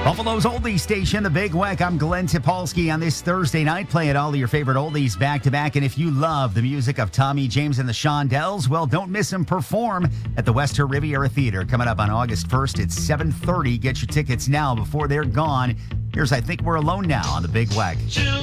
Buffalo's Oldie Station, the Big Weck. I'm Glenn Tipolsky on this Thursday night, playing all of your favorite oldies back to back. And if you love the music of Tommy James and the Shondells, well, don't miss them perform at the Western Riviera Theater coming up on August 1st at 7:30. Get your tickets now before they're gone. Here's I Think We're Alone Now on the Big Weck.